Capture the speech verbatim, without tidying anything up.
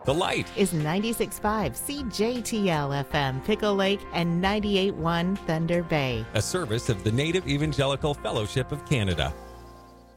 The Light is ninety-six point five C J T L F M Pickle Lake and ninety-eight point one Thunder Bay. a service of the Native Evangelical Fellowship of Canada.